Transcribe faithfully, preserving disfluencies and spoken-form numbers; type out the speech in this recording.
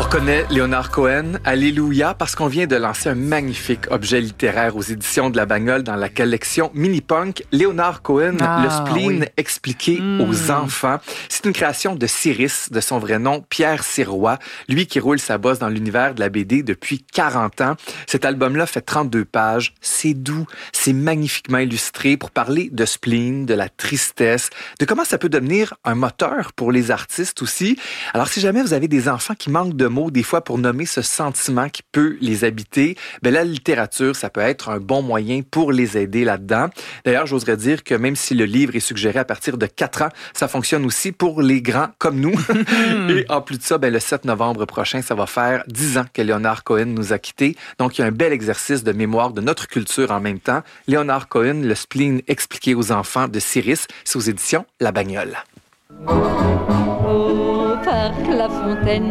On reconnaît Léonard Cohen, alléluia, parce qu'on vient de lancer un magnifique objet littéraire aux éditions de La Bagnole dans la collection Mini-Punk. Léonard Cohen, ah, le spleen oui. expliqué mmh. aux enfants. C'est une création de Cyrus, de son vrai nom, Pierre Sirois, lui qui roule sa bosse dans l'univers de la B D depuis quarante ans. Cet album-là fait trente-deux pages. C'est doux, c'est magnifiquement illustré pour parler de spleen, de la tristesse, de comment ça peut devenir un moteur pour les artistes aussi. Alors, si jamais vous avez des enfants qui manquent de mots des fois pour nommer ce sentiment qui peut les habiter, ben la littérature, ça peut être un bon moyen pour les aider là-dedans. D'ailleurs, j'oserais dire que même si le livre est suggéré à partir de quatre ans, ça fonctionne aussi pour les grands comme nous. Et en plus de ça, ben le sept novembre prochain, ça va faire dix ans que Léonard Cohen nous a quittés. Donc, il y a un bel exercice de mémoire de notre culture en même temps. Léonard Cohen, le spleen expliqué aux enfants de Cyrus, c'est aux éditions La Bagnole. Au parc La Fontaine,